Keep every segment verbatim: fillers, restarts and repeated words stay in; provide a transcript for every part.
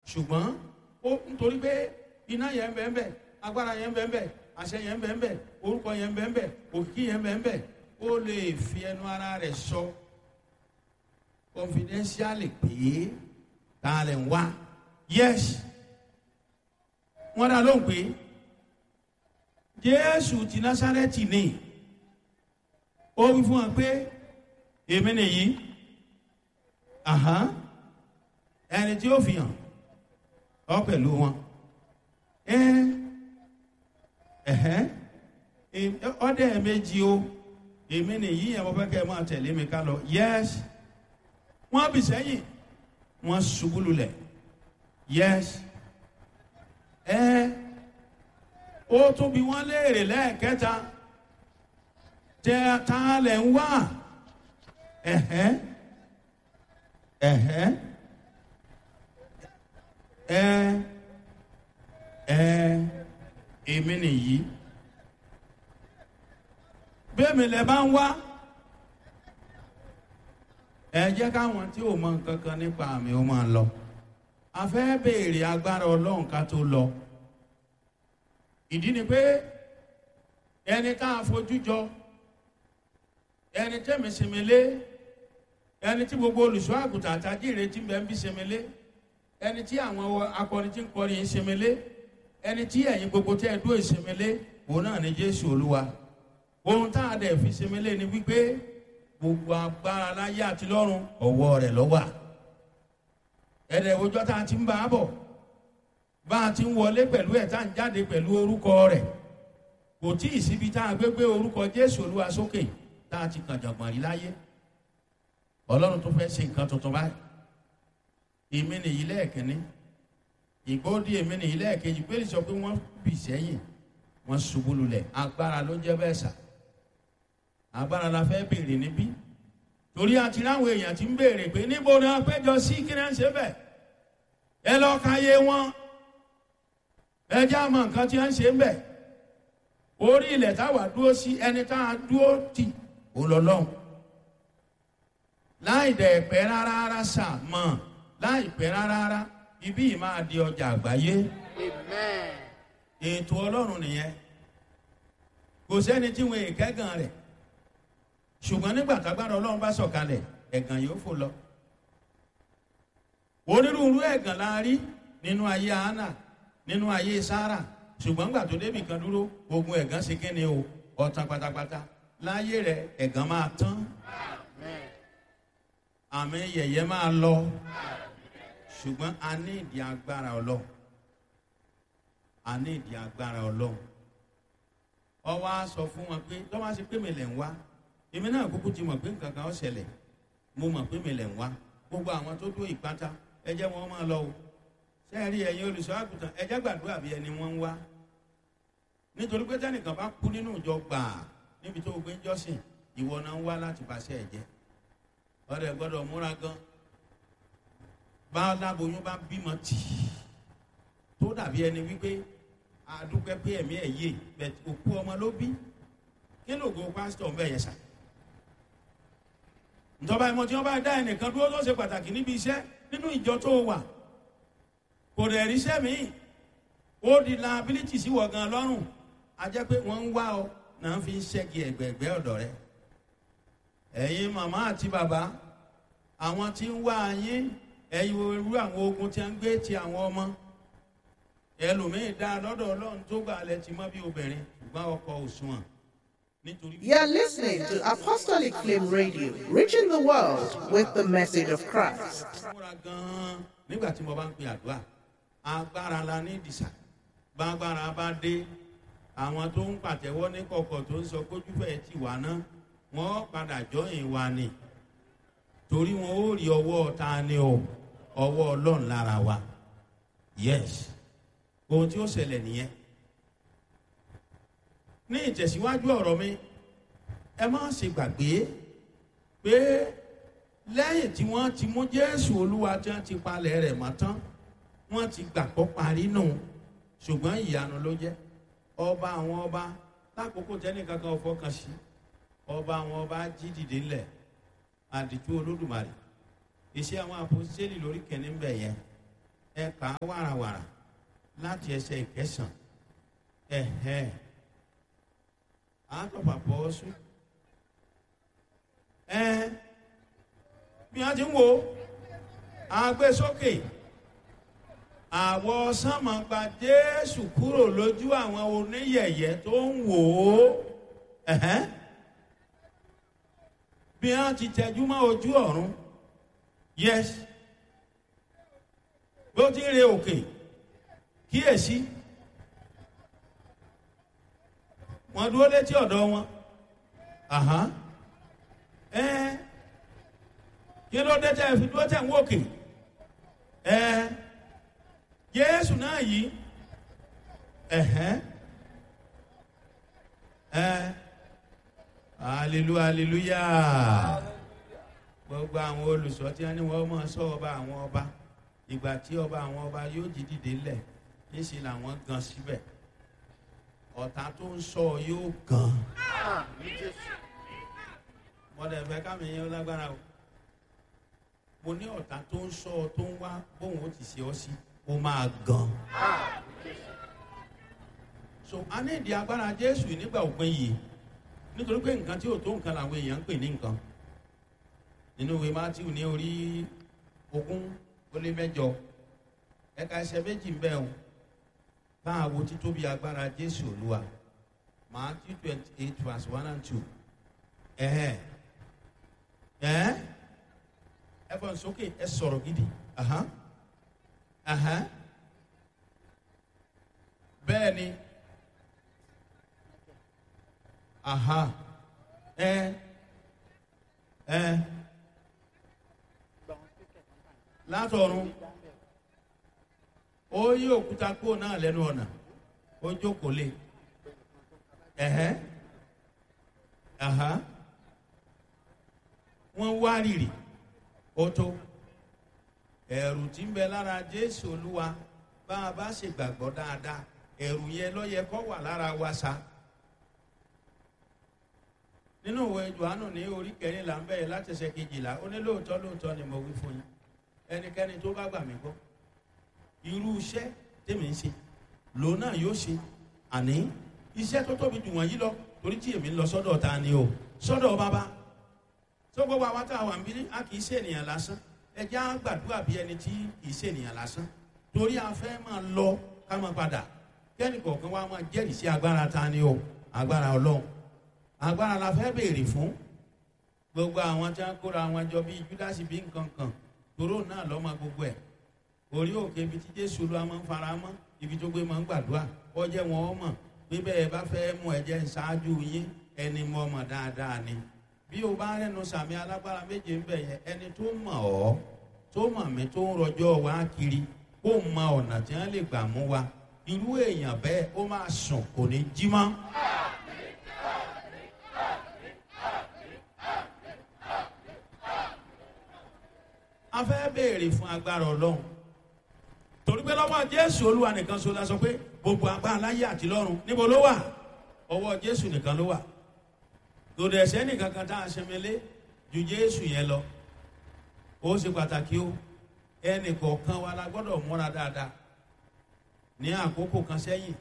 ṣùgbọ́n ó nítorí pé iná yẹn ń bẹ ń bẹ, agbára yẹn ń bẹ ń bẹ, àṣẹ yẹn ń bẹ ń bẹ, orúkọ yẹn ń bẹ ń bẹ, òkìkí yẹn ń bẹ ń bẹ, ó lè fi ẹnu ara rẹ̀ sọ confidentially pé ta lẹ̀ ń wá. Yes, wọ́n dá lóhùn pé Jésù ti Násárẹ́tì ni. Ó wí fún wọn pé èmi nìyí. Àhán, ẹni tí ó fi hàn ọ pẹ̀lú wọn. Ẹ ẹ̀hẹ́ ọdẹ méjì o, èmi nìyí yẹn mo fẹ́ kẹ́ ẹ máa tẹ̀lé mi ká lọ. Yes, wọ́n bì sẹ́yìn, wọ́n ṣubú lulẹ̀. Yes, ẹ ó tún bí wọ́n léèrè lẹ́ẹ̀kẹta, tẹ ta lẹ̀ ń wá. Ẹ̀hẹ́ ẹ̀hẹ́ ẹ ẹ èmi nìyí. Bẹ́ẹ̀mi lẹ bá ń wá, ẹ jẹ́ káwọn tí ò mọ nǹkan kan nípa àmì ó máa lọ. A fẹ́ béèrè agbára Ọlọ́run ká tó lọ. Ìdí ni pé ẹni tá a fojú jọ, ẹni tẹ́mi sinmi lé, ẹni tí gbogbo olùṣọ́ àgùntàn àtàjì ìrètí bẹ́ẹ̀ ń bí sinmi lé, ẹni tí àwọn akọrin tí ń kọrin sinmi lé, ẹni tí ẹ̀yin gbogbo tẹ́ ẹ dúró ìsinmi lé, òun náà ni Jésù Olúwa. Ohun tá a dẹ̀ fi sinmi lé ni wípé gbogbo agbára láyé àti lọ́run ọwọ́ rẹ̀ ló wà. Ẹ̀rẹ̀ òjò tá a ti ń bá a bọ̀, bá a ti ń wọlé pẹ̀lú ẹ̀ tá a ń jáde pẹ̀lú orúkọ rẹ̀, kò tí ì síbi tá a gbé gbé orúkọ Jésù Olúwa sókè tá a ti kàn jọ̀gbọ̀n rí láyé. Ọlọ́run tó fẹ́ ṣe nǹkan tuntun báyìí. Èmi nìyí lẹ́ẹ̀kínní, ìgbóòdì èmi nìyí lẹ́ẹ̀kejì, pé sọ pé wọ́n bì sẹ́yìn, wọ́n ṣubú lulẹ̀. Agbára ló jẹ́ bẹ́ẹ̀ sà. Agbára la fẹ́ béèrè níbí. Torí àti láwọn èèyàn ti ń béèrè pé níbo ni wọ́n péjọ sí, kí ni wọ́n ṣe bẹ̀. Ẹ lọ ka yé wọn, ẹ já mọ nǹkan tí wọ́n ṣe ń bẹ̀. Orí ilẹ̀ táwa dúró sí, ẹni tá a dúró tì ó lọ lọ́hùn. Láì dẹ̀ pẹ́ rárá rárá sà mọ̀, láì pẹ́ rárá rárá ibí yìí máa di ọjà àgbáyé. Amen. Ètò Ọlọ́run nìyẹn. Kò sẹ́ni tí wọn èkẹ́gàn rẹ̀. Ṣùgbọ́n nígbà tágbára Ọlọ́run bá sọ̀kalẹ̀, ẹ̀gàn yóò fò lọ. Onírúurú ẹ̀gàn la rí nínú ayé Hánà, nínú ayé Sárà. Ṣùgbọ́n nígbà tó débì kan dúró, ogun ẹ̀gàn ṣe kíni o, ọ̀tàn pátápátá. Láyé rẹ̀ ẹ̀gàn máa tán. Àmín yẹ̀yẹ́ máa lọ. Ṣùgbọ́n a ní ìdí agbára Ọlọ́run. A ní ìdí agbára Ọlọ́run. Ó wá sọ fún wọn pé tó wá sí pé mi lẹ̀ ń wá. Èmi náà kúkú ti mọ̀ pé nǹkan kan ó ṣẹlẹ̀. Mo mọ̀ pé mi lẹ̀ ń wá. Gbogbo àwọn tó dó ìpátá, ẹ jẹ́ wọn máa lọ o. Ṣé ẹ rí ẹ̀yin olùṣọ́ àgùntàn, ẹ jẹ́ gbàdúrà bí ẹni wọ́n ń wá. Nítorí pé tẹ́nìkan bá kú nínú ìjọ gbàà níbi tó gbé ń jọ́sìn, ìwọ náà ń wá láti bàṣẹ ẹ̀jẹ̀. Ọ̀rẹ́ gbọ́dọ̀ múra gan. Bá láboyún bá bímọ tì tó dàbí ẹni wípé àdúpẹ́ pé ẹ̀mí ẹ̀ yé bẹ̀ òkú ọmọ ló bí. Kí lóògùn pásítọ̀ ń bẹ̀ yẹn sà? Ìjọba ìmọ̀ tí wọ́n bá dá ẹnìkan dúró tó ṣe pàtàkì níbi iṣẹ́ nínú ìjọ tó wà. Kò rẹ̀ ríṣẹ́ míì. Ó di liability sí wọ̀ gan lọ́rùn. A jẹ́ pé wọ́n ń wá ọ náà fi ń ṣẹ́gi ẹ̀gbẹ̀ẹ̀gbẹ́ ọ̀dọ̀ rẹ̀. Ẹ̀yin màmá àti bàbá, àwọn tí ń wá yín, ẹ̀yin irú àwọn ogun tí a ń gbé ti àwọn ọmọ. Ẹlòmíì dá lọ́dọ̀ Ọlọ́run tó gbà lẹ ti mọ́ bí obìnrin, ṣùgbọ́n ọkọ òṣùwọ̀n. You are listening to Apostolic Flame Radio, reaching the world with the message of Christ. Nígbà tí mo bá ń pe àdúrà, agbára la ní ìdìsà. Bágbára bá dé, àwọn tó ń pàtẹ́wọ́ ní kọ̀kọ̀ tó ń sọ kójú fẹ́ ti wà náà, wọ́n padà jọyìn wa ni. Torí wọn ó rí ọwọ́ ta ni o, ọwọ́ Ọlọ́run lára wa. Yes, ohun tí ó ṣẹlẹ̀ nìyẹn. Ní ìtẹ̀síwájú ọ̀rọ̀ mi, ẹ má ṣe gbàgbé pé lẹ́yìn tí wọ́n ti mú Jésù Olúwa tí wọ́n ti palẹ̀ rẹ̀ mọ́ tán, wọ́n ti gbàgbọ́ parí nù. Ṣùgbọ́n ìyanu ló jẹ́. Ọba àwọn ọba lákòókò tẹ́nì kankan ò fọkàn sí. Ọba àwọn ọba jí dìde ńlẹ̀. Àdìtú Olódùmarè. Iṣẹ́ àwọn àpòstélì lórí kẹ́ni ń bẹ̀ yẹn. ẹ kà á wàràwàrà láti ẹsẹ̀ ìkẹsàn. Ẹ̀hẹ́. Acts of Apostles. Ẹ bí wọ́n ti ń wo agbésókè àwọ̀ sánmọ̀ gba Jésù kúrò lójú àwọn oníyẹ̀yẹ́ tó ń wò ó. Ẹ̀hẹ́. Bí wọ́n ti tẹjú mọ́ ojú ọ̀run. Yes. Bó ti ń re òkè kíyèsí wọ́n dúró létí ọ̀dọ̀ wọn. Àhán. Ẹ kí ló dé tẹ́ fi dúró tẹ̀ ń wòkè? Ẹ Jésù náà yìí. Ẹ̀hẹ́. Ẹ hallelujah hallelujah. Gbogbo àwọn olùṣọ́ tí wọ́n ní wọ́n máa ṣọ́ ọba àwọn ọba, ìgbà tí ọba àwọn ọba yóò jí dìde lẹ̀ níṣẹ́ làwọn gan síbẹ̀. Ọ̀tá tó ń sọ yóò gan. Mọ̀dẹ̀ fẹ́ kámi yẹn lágbára o. Mo ní ọ̀tá tó ń sọ tó ń wá bóun ó ti ṣe ọ sí, ó máa gan. So a ní ìdí agbára Jésù nígbà òpin yìí nítorí pé nǹkan tí ò tó nǹkan làwọn èèyàn ń pè ní nǹkan. Nínú ìwé Mátíù ní orí ogún ó lé mẹ́jọ ẹ̀ka ẹsẹ̀ méjì ń bẹ o. Báà wo títóbi agbára Jésù Olúwa. Matthew twenty eight verse one and two. Ẹ̀hẹ́. Ẹ̀hẹ́. Ẹ fọ́n sókè ẹ sọ̀rọ̀ gidi. Ahán. Ahán. Bẹ́ẹ̀ ni. Aha. Ẹ. Ẹ. Látọ̀run. Ó yí òkúta kúrò náà lẹ́nu ọ̀nà. Ó jókòó lé. Ẹ̀hẹ́. Aha. Wọ́n wá rìrì. Ó tó. Ẹ̀rù tí ń bẹ lára Jésù Olúwa bá a bá ṣe gbàgbọ́ dáadáa. Ẹ̀rù yẹn ló yẹ kó wà lára wa sa. Nínú ìwé Jòhánù ní orí kẹrìnlá ń bẹ̀rẹ̀ láti ẹsẹ̀ kejìlá ó ní lóòótọ́ lóòótọ́ ni mo wí fún yín. Ẹnikẹ́ni tó bá gbà mí gbọ́ irú iṣẹ́ tèmi ń ṣe lòun náà yóò ṣe. Àní iṣẹ́ tó tóbi jù wọ̀nyí lọ torí tí èmi ń lọ sọ́dọ̀ ta ni o sọ́dọ̀ bàbá. Tó gbogbo àwọn tá a wà ń bí a kì í ṣe ènìyàn lásán. Ẹ jẹ́ á gbàdúrà bí ẹni tí kì í ṣe ènìyàn lásán. Torí a fẹ́ máa lọ ká máa padà. Kẹ́ni kọ̀ọ̀kan wa máa jẹ́rìí sí agbára ta ni o agbára Ọlọ́run. Agbára la fẹ́ béèrè fún. Gbogbo àwọn tí wọ́n kóra wọn jọ bíi Júdásì bí nǹkan kan toró náà lọ́mọ gbogbo ẹ̀. Orí òkè ibi tí Jésù Olúwa máa ń fara mọ́ ibi tó gbé máa ń gbàdúrà ó jẹ́ wọn ó mọ̀ pé bẹ́ẹ̀ bá fẹ́ mú ẹ̀jẹ̀ ṣáájú yín ẹni mọ̀ mọ̀ dáadáa ni. Bí o bá rẹ́nu sàmì alágbára méje ń bẹ̀ yẹn ẹni tó mọ̀ ọ́ tó mọ̀ mí tó ń rọjọ́ wá kiri kó mọ ọ̀nà tí wọ́n lè gbà mú wa irú èèyàn bẹ́ẹ̀ ó máa sùn kò ní jí mọ́. A fẹ́ béèrè fún agbára Ọlọ́run torí pé lọ́wọ́ Jésù Olúwa nìkan ṣoṣo la sọ pé gbogbo agbára láyé àti lọ́run níbo ló wà? Ọwọ́ Jésù nìkan ló wà. Lòdì ẹ̀sẹ̀ nìkan kan tá a ṣe mele ju Jésù yẹn lọ. Ó ṣe pàtàkì o ẹnì kọ̀ọ̀kan wa la gbọ́dọ̀ múra dáadáa. Ní àkókò kan sẹ́yìn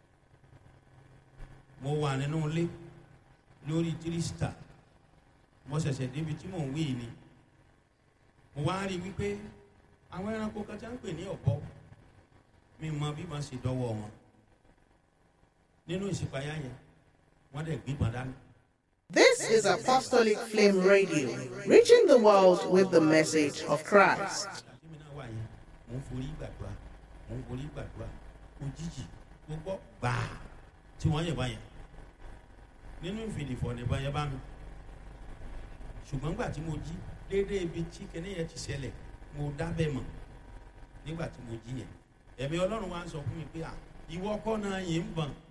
mo wà nínú ilé lórí tírísítà mo ṣẹ̀ṣẹ̀ débi tí mò ń wí ni. Mo wá rí wípé àwọn ẹranko kan tí a ń pè ní ọ̀bọ mi mọ bí wọ́n ṣe dọ́wọ́ wọn nínú ìṣípayá yẹn wọ́n dẹ̀ gbígbọ́n dání. This is Apostolic Flame Radio, reaching the world with the message of Christ. Mo ń forí gbàdúrà mo ń forí gbàdúrà òjijì gbogbo gbàá tí wọ́n yẹ̀ báyẹn nínú ìfìdífọ̀ ní báyẹn bá mi ṣùgbọ́n gbà tí mo jí déédéé ibi tí kẹ́ni yẹn ti ṣẹlẹ̀ mo dábẹ́ mọ̀ nígbà tí mo jí yẹn ẹ̀mí Ọlọ́run wa ń sọ fún mi pé à ìwọ kọ́ náà yìí ń bọ̀n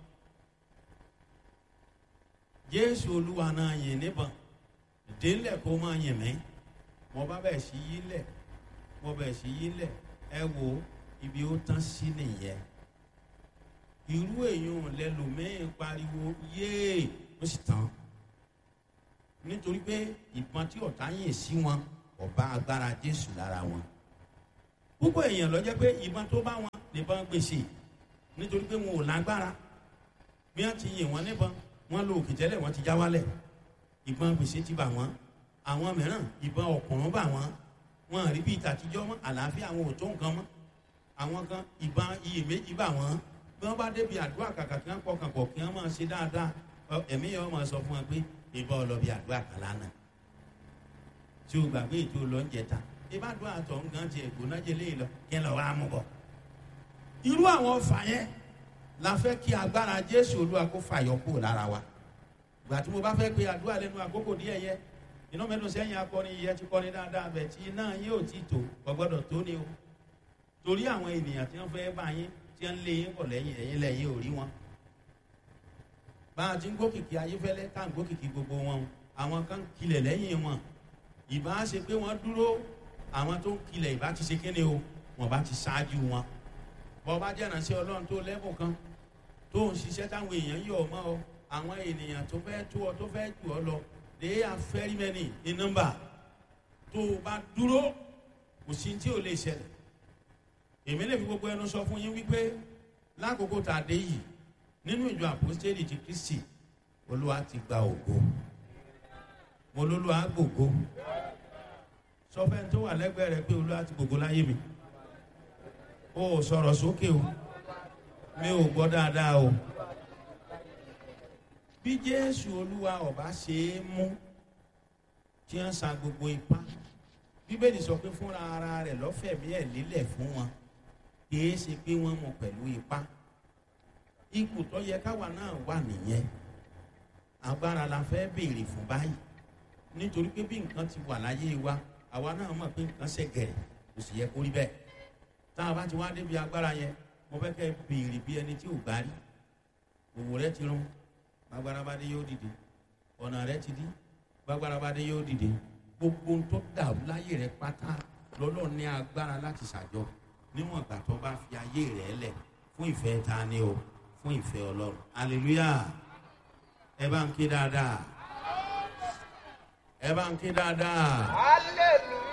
Jésù Olúwa náà yìí níbọ̀n délẹ̀ kó máa yìn mí mo bá bẹ̀ sí yí lẹ̀ mo bẹ̀ sí yí lẹ̀ ẹ wo ibi ó tán sí nìyẹn irú èèyàn lẹ́lòmíín pariwo yéè ó sì tán nítorí pé ìbọn tí ọ̀tá yìn sí wọn ọba agbára Jésù lára wọn púpọ̀ èèyàn ló jẹ́ pé ìbọn tó bá wọn nìbọn gbèsè nítorí pé wọn ò lágbára. Bí wọ́n ti yìn wọ́n níbọn, wọ́n lo òkè tẹ́lẹ̀, wọ́n ti já wálẹ̀. Ìbọn gbèsè ti bà wọ́n. Àwọn mìíràn ìbọn ọ̀kùnrùn bà wọ́n. Wọ́n rí bí ìtàtijọ́ mọ́, àlàáfíà àwọn ò tó nǹkan mọ́. Àwọn kan ìbọn iyèméjì bà wọ́n. Bí wọ́n bá débi àdúrà kàkà kí wọ́n pọkàn pọ̀ kí wọ́n máa ṣe dáadáa, ẹ̀mí yẹn wọ́n máa sọ fún wọn pé ìbọn ọlọ́bì àdúrà kan lánàá. Tí o gbàgbé ètò lọ́njẹta, ìbádùn àtọ̀ nǹkan ti ẹ̀gbọ́n náà jẹ́ léyìn lọ kí ẹ lọ wá mú bọ̀. Irú àwọn ọfà yẹn la fẹ́ kí agbára Jésù Olúwa kó fàyọ kúrò lára wa. Ìgbà tí mo bá fẹ́ pe àdúrà lẹ́nu àkókò díẹ̀ yẹ, iná mẹ́nu sẹ́yìn akọni yẹ ti kọ́ni dáadáa bẹ̀ tí iná yín ò tí tó kò gbọ́dọ̀ tó ní o. Torí àwọn ènìyàn tí wọ́n fẹ́ bá yín tí wọ́n lé yín bọ̀ lẹ́yìn ẹ̀yìn lẹ́yìn ò rí wọn. Bá a ti ń gòkìkì ayéfẹ́lẹ́ tá à ń gòkìkì gbogbo wọn, àwọn kan kilẹ̀ lẹ́yìn wọn. Ìbá ṣe pé wọ́n dúró, àwọn tó ń kilẹ̀ ìbá ti ṣe kéde o, wọ́n bá ti ṣáájú wọn. Bọ́ bá jẹ́ ìránṣẹ́ Ọlọ́run tó lẹ́bùn kan tó ń ṣiṣẹ́ táwọn èèyàn yọ̀ ọ́ mọ́ ọ, àwọn ènìyàn tó fẹ́ tó ọ tó fẹ́ jù ọ lọ, they are very many in number. Tó o bá dúró, kò sí tí ò lè ṣẹlẹ̀. Èmi lè fi gbogbo ẹnu sọ fún yín wípé lákòókò tá a dé yìí nínú ìjọ àpọ́stélì ti Kristi, Olúwa ti gba ògo. Mo lólúwa gbògo. Sọ fẹ́ tó wà lẹ́gbẹ̀ẹ́ rẹ pé Olúwa ti gbògo láyé mi. Ó sọ̀rọ̀ sókè o, mi ò gbọ́ dáadáa o. Bí Jésù Olúwa ọba ṣe é mú tí wọ́n sa gbogbo ipá, Bíbélì sọ pé fúnra ara rẹ̀ lọ́fẹ̀mí ẹ̀ lílẹ̀ fún wọn, kìí ṣe pé wọ́n mú pẹ̀lú ipá. Ipò tó yẹ káwa náà wà nìyẹn. Agbára la fẹ́ béèrè fún báyìí, nítorí pé bí nǹkan ti wà láyé wa, àwa náà mọ̀ pé nǹkan ṣe gẹ̀rẹ̀, kò sì yẹ kó rí bẹ́ẹ̀. Tá a bá ti wá débi agbára yẹn, mo fẹ́ kẹ́ béèrè bí ẹni tí ò gbá rí. Òwò rẹ ti rún, gbàgbára bá dé yóò dìde. Ọ̀nà rẹ ti dí, gbàgbára bá dé yóò dìde. Gbogbo ohun tó dàrú láyé rẹ pátá lọ́lọ́run ní agbára láti ṣàjọ níwọ̀n ìgbà tó bá fi ayé rẹ lẹ̀ fún ìfẹ́ ta ni o, fún ìfẹ́ Ọlọ́run. Hallelujah. Ẹ bá ń ké dáadáa. Ẹ bá ń ké dáadáa. Hallelujah.